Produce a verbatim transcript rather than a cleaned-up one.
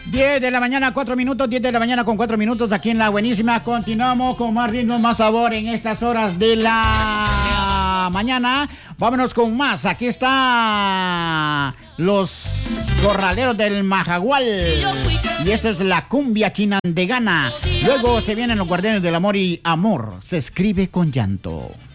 diez de la mañana, cuatro minutos, diez de la mañana con cuatro minutos aquí en La Buenísima. Continuamos con más ritmo, más sabor en estas horas de la mañana. Vámonos con más. Aquí está los Corraleros del Majagual. Y esta es la cumbia chinandegana. Luego se vienen los Guardianes del Amor y Amor se escribe con llanto.